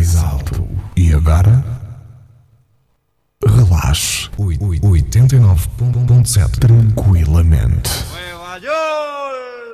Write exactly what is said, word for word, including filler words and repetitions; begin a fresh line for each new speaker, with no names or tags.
mais alto. E agora? Relaxe. oitenta e nove ponto sete. Tranquilamente.